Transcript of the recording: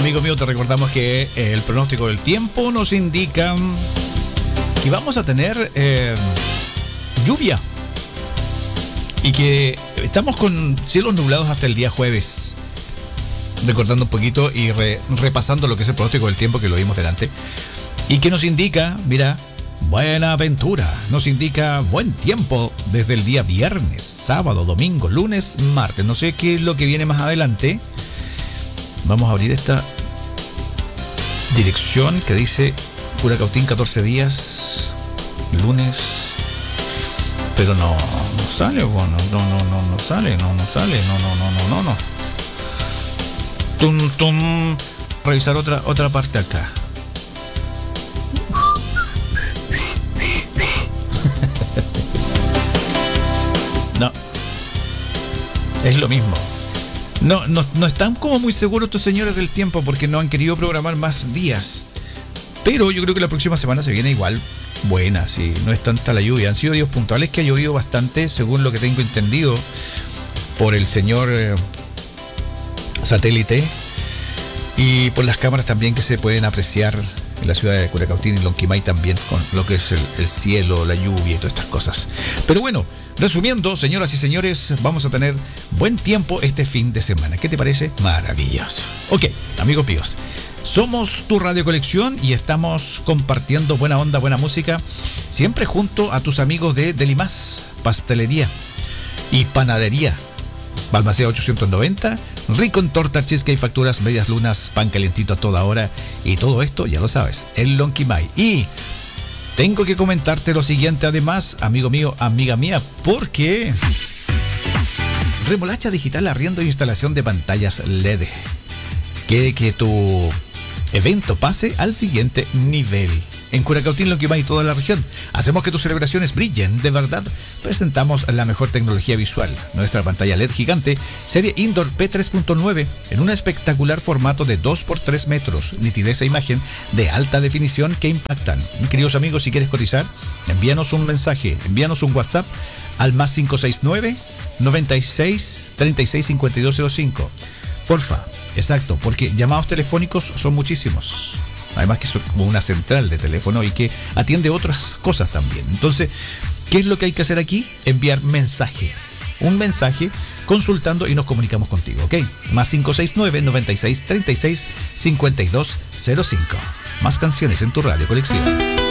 Amigo mío, te recordamos que el pronóstico del tiempo nos indica que vamos a tener lluvia y que estamos con cielos nublados hasta el día jueves. Recordando un poquito y repasando lo que es el pronóstico del tiempo que lo vimos delante. Y que nos indica, mira, buena aventura. Nos indica buen tiempo desde el día viernes, sábado, domingo, lunes, martes. No sé qué es lo que viene más adelante. Vamos a abrir esta dirección que dice Curacautín 14 días, lunes. Pero no sale, bueno, no sale. Revisar otra parte acá. No. Es lo mismo. No están como muy seguros estos señores del tiempo porque no han querido programar más días. Pero yo creo que la próxima semana se viene igual buena, sí. No es tanta la lluvia. Han sido días puntuales que ha llovido bastante, según lo que tengo entendido por el señor satélite y por las cámaras también que se pueden apreciar en la ciudad de Curacautín y Lonquimay también, con lo que es el cielo, la lluvia y todas estas cosas. Pero bueno, resumiendo, señoras y señores, vamos a tener buen tiempo este fin de semana. ¿Qué te parece? Maravilloso. Ok, amigos míos, somos tu Radio Colección y estamos compartiendo buena onda, buena música, siempre junto a tus amigos de Delimás, Pastelería y Panadería. Balmaceda 890, rico en torta, cheesecake, facturas, medias lunas, pan calientito a toda hora. Y todo esto, ya lo sabes, en Lonquimay. Y tengo que comentarte lo siguiente además, amigo mío, amiga mía, porque Remolacha Digital, arriendo e instalación de pantallas LED. Quiere que tu evento pase al siguiente nivel. En Curacautín, Lonquimay y toda la región, hacemos que tus celebraciones brillen de verdad. Presentamos la mejor tecnología visual. Nuestra pantalla LED gigante, serie Indoor P3.9, en un espectacular formato de 2x3 metros, nitidez e imagen de alta definición que impactan. Y queridos amigos, si quieres cotizar, envíanos un mensaje, envíanos un WhatsApp al más 569 96 36 5205. Porfa, exacto, porque llamados telefónicos son muchísimos. Además que es como una central de teléfono y que atiende otras cosas también. Entonces, ¿qué es lo que hay que hacer aquí? Enviar mensaje. Un mensaje consultando y nos comunicamos contigo, ¿ok? Más 569 96 36 5205. Más canciones en tu Radio Colección.